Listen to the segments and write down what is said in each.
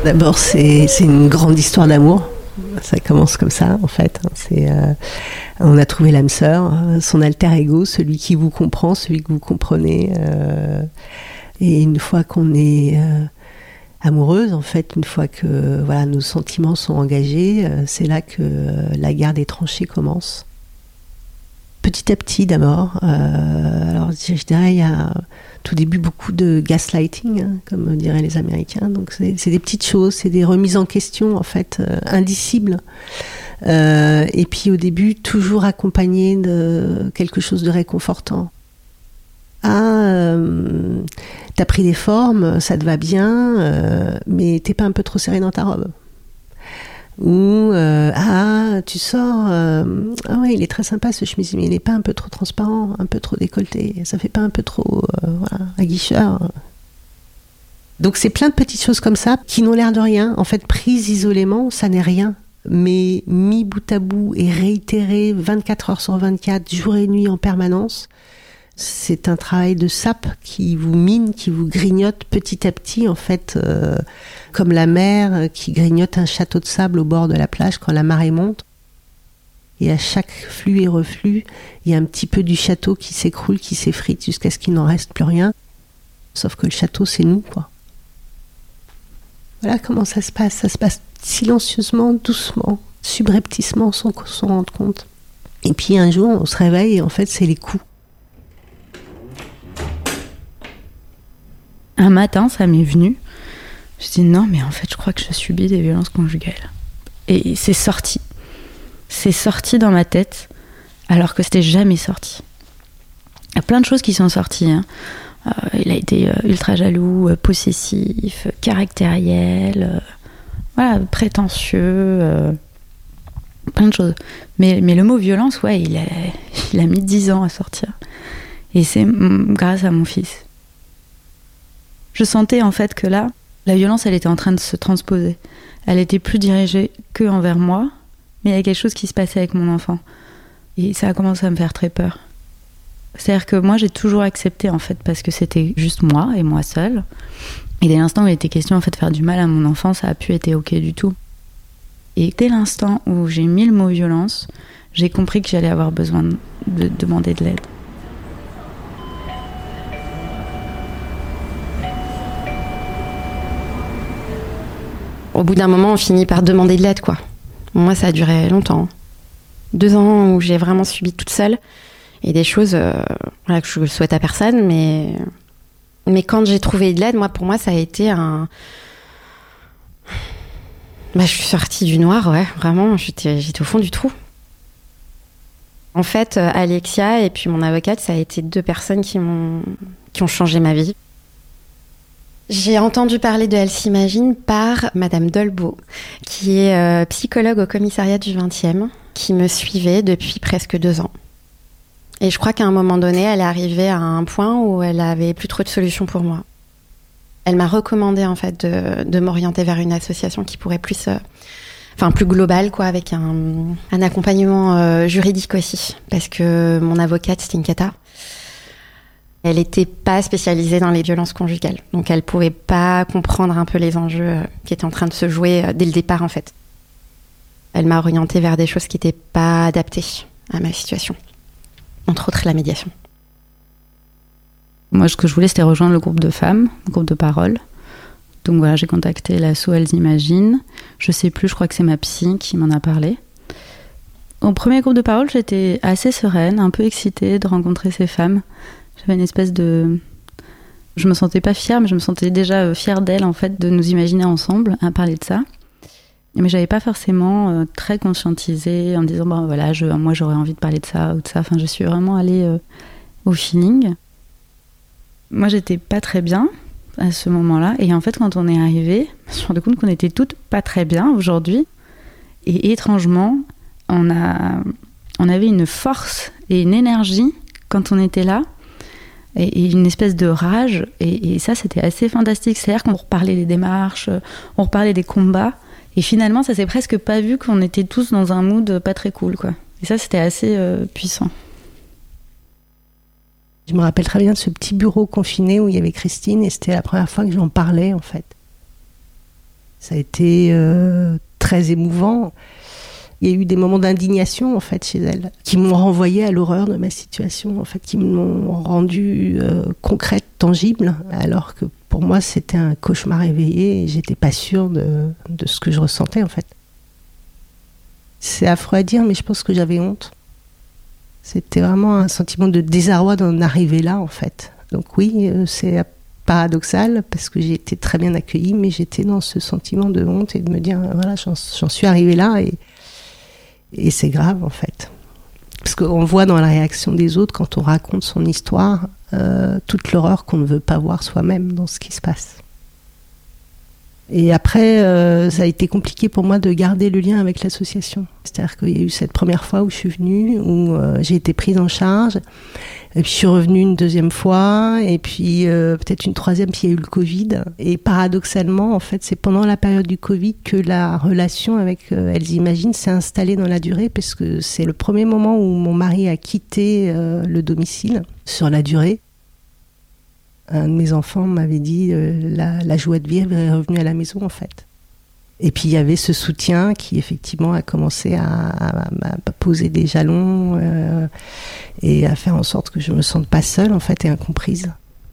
D'abord, c'est une grande histoire d'amour. Ça commence comme ça, en fait. On a trouvé l'âme sœur, son alter ego, celui qui vous comprend, celui que vous comprenez. Et une fois qu'on est amoureuse, en fait, une fois que nos sentiments sont engagés, c'est là que la guerre des tranchées commence. Petit à petit, d'abord. Alors, je dirais, il y a tout début beaucoup de gaslighting, comme diraient les Américains. Donc, c'est des petites choses, c'est des remises en question, en fait, indicibles. Et puis, au début, toujours accompagné de quelque chose de réconfortant. T'as pris des formes, ça te va bien, mais t'es pas un peu trop serré dans ta robe. Ou tu sors, il est très sympa ce chemise, mais il est pas un peu trop transparent, un peu trop décolleté, ça fait pas un peu trop aguicheur. Donc c'est plein de petites choses comme ça qui n'ont l'air de rien. En fait, prises isolément, ça n'est rien. Mais mis bout à bout et réitéré 24 heures sur 24, jour et nuit en permanence, c'est un travail de sape qui vous mine, qui vous grignote petit à petit, en fait, comme la mer qui grignote un château de sable au bord de la plage quand la marée monte. Et à chaque flux et reflux, il y a un petit peu du château qui s'écroule, qui s'effrite jusqu'à ce qu'il n'en reste plus rien. Sauf que le château, c'est nous, quoi. Voilà comment ça se passe. Ça se passe silencieusement, doucement, subrepticement, sans qu'on s'en rende compte. Et puis un jour, on se réveille et en fait, c'est les coups. Un matin, ça m'est venu. Je dis non, mais en fait, je crois que je subis des violences conjugales. Et c'est sorti. C'est sorti dans ma tête, alors que c'était jamais sorti. Il y a plein de choses qui sont sorties. Il a été ultra jaloux, possessif, caractériel, prétentieux, plein de choses. Mais le mot violence, il a mis 10 ans à sortir. Et c'est grâce à mon fils. Je sentais en fait que là, la violence, elle était en train de se transposer. Elle était plus dirigée que envers moi, mais il y a quelque chose qui se passait avec mon enfant. Et ça a commencé à me faire très peur. C'est-à-dire que moi, j'ai toujours accepté, en fait, parce que c'était juste moi et moi seule. Et dès l'instant où il était question, en fait, de faire du mal à mon enfant, ça a pu être OK du tout. Et dès l'instant où j'ai mis le mot violence, j'ai compris que j'allais avoir besoin de demander de l'aide. Au bout d'un moment, on finit par demander de l'aide, quoi. Moi, ça a duré longtemps. 2 ans où j'ai vraiment subi toute seule. Et des choses que je ne souhaite à personne. Mais quand j'ai trouvé de l'aide, pour moi, ça a été un... je suis sortie du noir, vraiment. J'étais au fond du trou. En fait, Alexia et puis mon avocate, ça a été 2 personnes qui ont changé ma vie. J'ai entendu parler de Elle s'imagine par Madame Dolbeau, qui est psychologue au commissariat du 20e, qui me suivait depuis presque 2 ans. Et je crois qu'à un moment donné, elle est arrivée à un point où elle avait plus trop de solutions pour moi. Elle m'a recommandé en fait de m'orienter vers une association qui pourrait plus globale, quoi, avec un accompagnement juridique aussi, parce que mon avocate, c'était une cata. Elle n'était pas spécialisée dans les violences conjugales, donc elle ne pouvait pas comprendre un peu les enjeux qui étaient en train de se jouer dès le départ, en fait. Elle m'a orientée vers des choses qui n'étaient pas adaptées à ma situation, entre autres la médiation. Moi, ce que je voulais, c'était rejoindre le groupe de femmes, le groupe de parole. Donc voilà, j'ai contacté l'asso Elles Imaginent. Je sais plus, je crois que c'est ma psy qui m'en a parlé. Au premier groupe de parole, j'étais assez sereine, un peu excitée de rencontrer ces femmes. J'avais une espèce de... Je me sentais pas fière, mais je me sentais déjà fière d'elles, en fait, de nous imaginer ensemble à parler de ça. Mais j'avais pas forcément très conscientisé en me disant, moi j'aurais envie de parler de ça ou de ça. Enfin, je suis vraiment allée au feeling. Moi, j'étais pas très bien à ce moment-là. Et en fait, quand on est arrivé, je me suis rendu compte qu'on était toutes pas très bien aujourd'hui. Et étrangement, on avait une force et une énergie quand on était là. Et une espèce de rage, et ça c'était assez fantastique. C'est-à-dire qu'on reparlait des démarches, on reparlait des combats, et finalement ça s'est presque pas vu qu'on était tous dans un mood pas très cool, quoi. Et ça c'était assez puissant. Je me rappelle très bien de ce petit bureau confiné où il y avait Christine, et c'était la première fois que j'en parlais, en fait. Ça a été très émouvant. Il y a eu des moments d'indignation en fait chez elle, qui m'ont renvoyée à l'horreur de ma situation, en fait, qui m'ont rendue concrète, tangible, alors que pour moi c'était un cauchemar éveillé et j'étais pas sûre de ce que je ressentais en fait. C'est affreux à dire, mais je pense que j'avais honte. C'était vraiment un sentiment de désarroi d'en arriver là en fait. Donc oui, c'est paradoxal parce que j'ai été très bien accueillie, mais j'étais dans ce sentiment de honte et de me dire voilà, j'en suis arrivée là et c'est grave en fait. Parce qu'on voit dans la réaction des autres quand on raconte son histoire toute l'horreur qu'on ne veut pas voir soi-même dans ce qui se passe. Et après, ça a été compliqué pour moi de garder le lien avec l'association. C'est-à-dire qu'il y a eu cette première fois où je suis venue, où j'ai été prise en charge, et puis je suis revenue une deuxième fois, et puis peut-être une troisième, puis il y a eu le Covid. Et paradoxalement, en fait, c'est pendant la période du Covid que la relation avec Elles Imaginent s'est installée dans la durée, parce que c'est le premier moment où mon mari a quitté le domicile sur la durée. Un de mes enfants m'avait dit la joie de vivre est revenue à la maison en fait. Et puis il y avait ce soutien qui effectivement a commencé à poser des jalons et à faire en sorte que je me sente pas seule en fait et incomprise.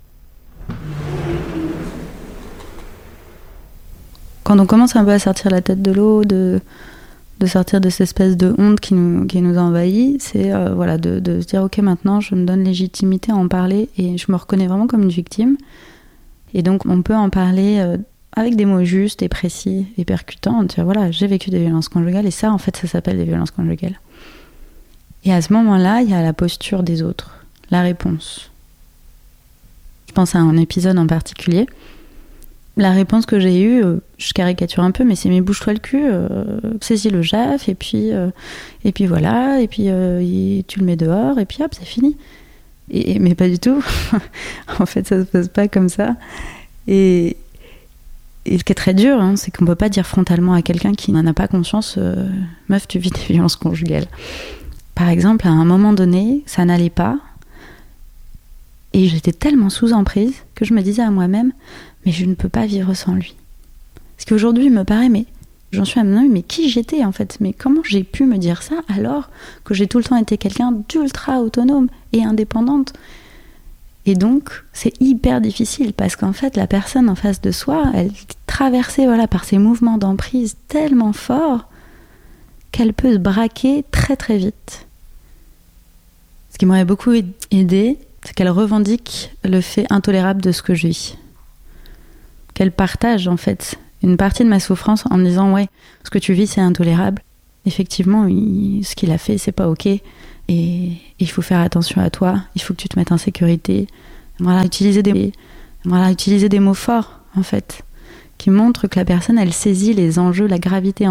Quand on commence un peu à sortir la tête de l'eau, de sortir de cette espèce de honte qui nous envahit, c'est voilà, de se dire ok, maintenant je me donne légitimité à en parler et je me reconnais vraiment comme une victime, et donc on peut en parler avec des mots justes et précis et percutants, dire voilà, j'ai vécu des violences conjugales et ça en fait ça s'appelle des violences conjugales. Et à ce moment-là, il y a la posture des autres, la réponse. Je pense à un épisode en particulier. La réponse que j'ai eue, je caricature un peu, mais c'est mais bouge-toi le cul, saisis le JAF, et puis voilà, et puis tu le mets dehors, et puis hop, c'est fini. Mais pas du tout. En fait, ça se passe pas comme ça. Et ce qui est très dur, hein, c'est qu'on peut pas dire frontalement à quelqu'un qui n'en a pas conscience, meuf, tu vis des violences conjugales. Par exemple, à un moment donné, ça n'allait pas, et j'étais tellement sous emprise que je me disais à moi-même, mais je ne peux pas vivre sans lui. Ce qui aujourd'hui me paraît, mais j'en suis à me demander, mais qui j'étais en fait? Mais comment j'ai pu me dire ça alors que j'ai tout le temps été quelqu'un d'ultra autonome et indépendante? Et donc, c'est hyper difficile parce qu'en fait, la personne en face de soi, elle est traversée voilà, par ces mouvements d'emprise tellement forts qu'elle peut se braquer très très vite. Ce qui m'aurait beaucoup aidé, c'est qu'elle revendique le fait intolérable de ce que je vis. Qu'elle partage en fait une partie de ma souffrance en me disant ouais, ce que tu vis c'est intolérable. Effectivement, ce qu'il a fait c'est pas ok et il faut faire attention à toi, il faut que tu te mettes en sécurité. Voilà, utiliser des mots forts en fait qui montrent que la personne elle saisit les enjeux, la gravité